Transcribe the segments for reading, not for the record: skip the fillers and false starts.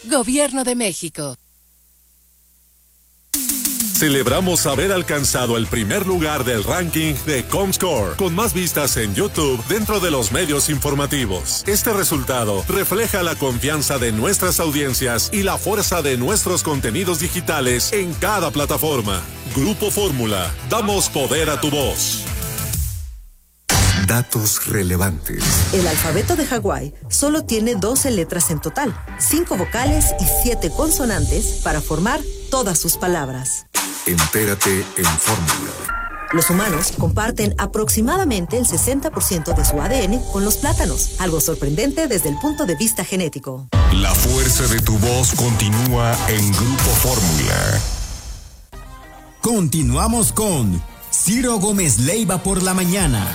Gobierno de México. Celebramos haber alcanzado el primer lugar del ranking de Comscore, con más vistas en YouTube dentro de los medios informativos. Este resultado refleja la confianza de nuestras audiencias y la fuerza de nuestros contenidos digitales en cada plataforma. Grupo Fórmula, damos poder a tu voz. Datos relevantes. El alfabeto de Hawái solo tiene 12 letras en total, 5 vocales y 7 consonantes para formar todas sus palabras. Entérate en Fórmula. Los humanos comparten aproximadamente el 60% de su ADN con los plátanos, algo sorprendente desde el punto de vista genético. La fuerza de tu voz continúa en Grupo Fórmula. Continuamos con Ciro Gómez Leiva por la mañana.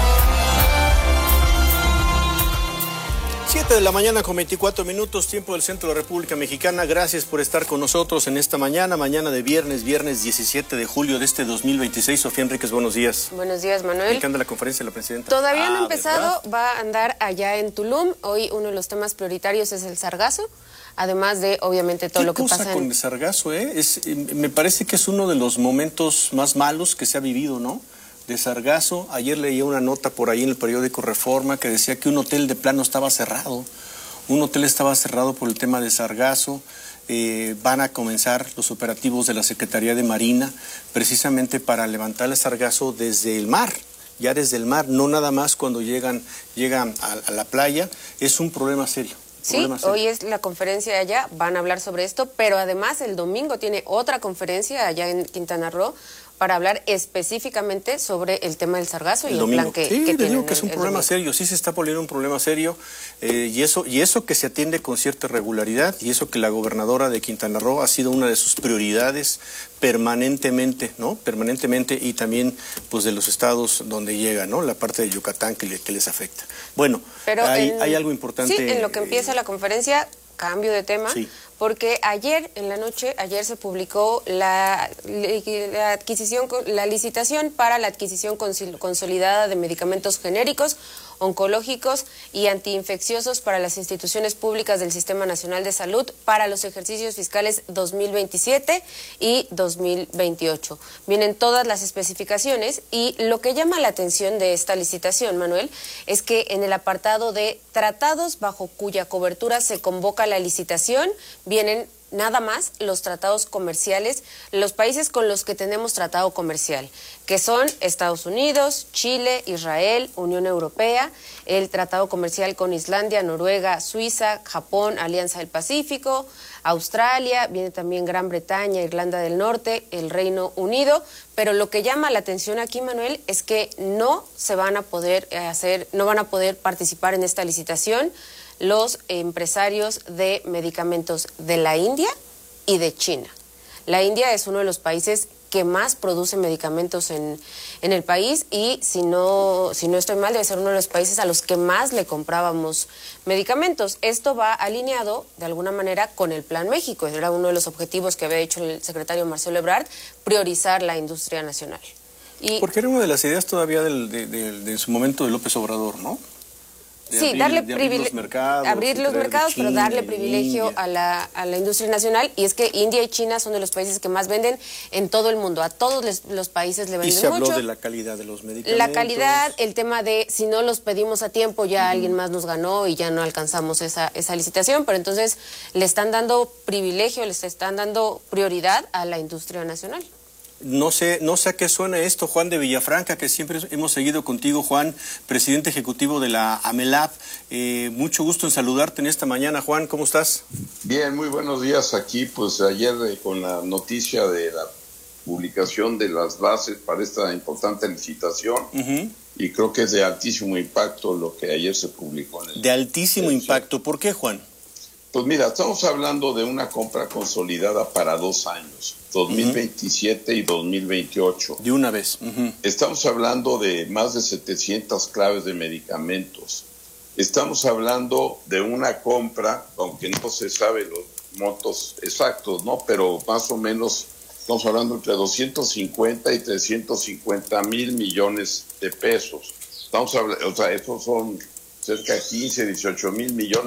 7 de la mañana con 24 minutos, tiempo del centro de la República Mexicana. Gracias por estar con nosotros en esta mañana de viernes 17 de julio de este 2026. Sofía Enríquez, buenos días. Buenos días, Manuel. ¿En qué anda la conferencia de la presidenta? Todavía no ha empezado, ¿verdad? va a andar allá en Tulum. Hoy uno de los temas prioritarios es el sargazo, además de, obviamente, todo lo que pasa. ¿Qué cosa con el sargazo, me parece que es uno de los momentos más malos que se ha vivido, ¿no? De sargazo. Ayer leía una nota por ahí en el periódico Reforma que decía que un hotel de plano estaba cerrado. Un hotel estaba cerrado por el tema de sargazo. Van a comenzar los operativos de la Secretaría de Marina precisamente para levantar el sargazo desde el mar. Ya desde el mar, no nada más cuando llegan a la playa. Es un problema serio. Sí, hoy es la conferencia de allá, van a hablar sobre esto, pero además el domingo tiene otra conferencia allá en Quintana Roo para hablar específicamente sobre el tema del sargazo y el plan que tienen. Sí, digo que es un problema serio, sí se está poniendo un problema serio, y eso que se atiende con cierta regularidad, y eso que la gobernadora de Quintana Roo ha sido una de sus prioridades permanentemente, ¿no? Permanentemente, y también pues de los estados donde llega, ¿no? La parte de Yucatán que les afecta. Bueno, pero hay algo importante. Sí, en lo que empieza la conferencia, cambio de tema. Sí. Porque ayer en la noche, se publicó la licitación para la adquisición consolidada de medicamentos genéricos, oncológicos y antiinfecciosos para las instituciones públicas del Sistema Nacional de Salud para los ejercicios fiscales 2027 y 2028. Vienen todas las especificaciones y lo que llama la atención de esta licitación, Manuel, es que en el apartado de tratados bajo cuya cobertura se convoca la licitación, vienen nada más los tratados comerciales, los países con los que tenemos tratado comercial, que son Estados Unidos, Chile, Israel, Unión Europea, el tratado comercial con Islandia, Noruega, Suiza, Japón, Alianza del Pacífico, Australia, viene también Gran Bretaña, Irlanda del Norte, el Reino Unido, pero lo que llama la atención aquí, Manuel, es que no van a poder participar en esta licitación los empresarios de medicamentos de la India y de China. La India es uno de los países que más produce medicamentos en el país y si no estoy mal, debe ser uno de los países a los que más le comprábamos medicamentos. Esto va alineado de alguna manera con el Plan México. Era uno de los objetivos que había hecho el secretario Marcelo Ebrard, priorizar la industria nacional. Porque era una de las ideas todavía de su momento de López Obrador, ¿no? Sí, abrir los mercados, pero darle privilegio a la industria nacional. Y es que India y China son de los países que más venden en todo el mundo. A todos los países le venden mucho. Y se habló de la calidad de los medicamentos. La calidad, el tema de si no los pedimos a tiempo, ya alguien más nos ganó y ya no alcanzamos esa licitación. Pero entonces le están dando privilegio, les están dando prioridad a la industria nacional. No sé a qué suena esto, Juan de Villafranca, que siempre hemos seguido contigo, Juan, presidente ejecutivo de la AMELAB. Mucho gusto en saludarte en esta mañana, Juan, ¿cómo estás? Bien, muy buenos días aquí, pues ayer con la noticia de la publicación de las bases para esta importante licitación, y creo que es de altísimo impacto lo que ayer se publicó. De altísimo impacto, ¿por qué, Juan? Pues mira, estamos hablando de una compra consolidada para 2 años, 2027 y 2028. De una vez. Estamos hablando de más de 700 claves de medicamentos. Estamos hablando de una compra, aunque no se sabe los montos exactos, ¿no? Pero más o menos estamos hablando entre 250 y 350 mil millones de pesos. Estamos hablando, o sea, estos son cerca de 15, 18 mil millones